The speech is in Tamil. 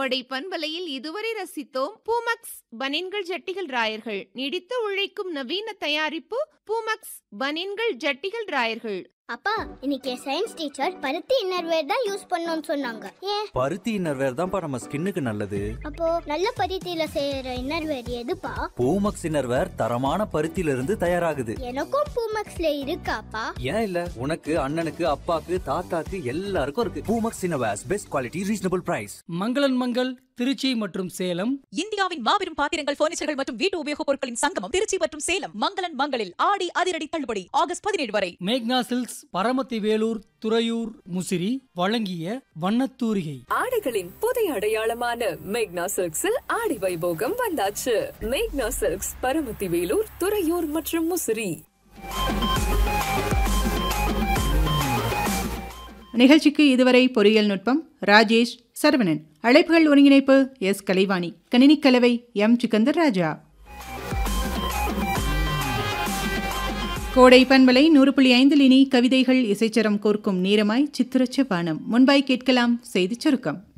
கோடை பண்பலையில் இதுவரை ரசித்தோம் பூமக்ஸ் பனின்கள் ஜட்டிகள் ராயர்கள். நீடித்து உழைக்கும் நவீன தயாரிப்பு பூமக்ஸ் பனின்கள் ஜட்டிகள் ராயர்கள். அப்பா, இன்னைக்கு சயின்ஸ் டீச்சர் பருத்தி இன்னர்வேர் தான் யூஸ் பண்ணணும்னு சொன்னாங்க. ஏன்? பருத்தி இன்னர்வேர் தான்ப்பா நம்ம ஸ்கின்னுக்கு நல்லது. அப்போ நல்ல பருத்தியில செய்யற இன்னர்வேர் எதுப்பா? பூமக்ஸ் இன்னர்வேர் தரமான பருத்தியில இருந்து தயாராகுது. எனக்கும் பூமக்ஸ்ல இருக்காப்பா? ஏன் இல்ல, உனக்கு, அண்ணனுக்கு, அப்பாக்கு, தாத்தாக்கு எல்லாருக்கும் இருக்கு. Poomex innerwears, best quality, reasonable price. மங்களன் மங்கள் திருச்சி மற்றும் சேலம். இந்தியாவின் மாபெரும் பாத்திரங்கள், பர்னிச்சர்கள் மற்றும் வீட்டு உபயோகப் பொருட்களின் சங்கமம் திருச்சி மற்றும் சேலம். மங்களன் மங்களில் ஆடி அதிரடி தள்ளுபடி ஆகஸ்ட் 17 வரை. மேக்னா சில்க்ஸ் பரமத்தி வேலூர் துறையூர் முசிறி வழங்கிய வண்ணத்தூரிகை. ஆடைகளின் புதிய அடையாளமான மேக்னா சில்க்ஸில் ஆடி வைபோகம் வந்தாச்சு. மேக்னா சில்க்ஸ் பரமத்தி வேலூர் துறையூர் மற்றும் முசிறி. நிகழ்ச்சிக்கு இதுவரை பொறியியல் நுட்பம் ராஜேஷ் சரவணன், அழைப்புகள் ஒருங்கிணைப்பு எஸ் கலைவாணி, கணினி கலவை எம் சிக்கந்தர் ராஜா. கோடை பண்பலை 100.5 இனி கவிதைகள் இசைச்சரம் கோர்க்கும் நேரமாய் சித்திரச்ச பானம். முன்பாய் கேட்கலாம் செய்திச் சுருக்கம்.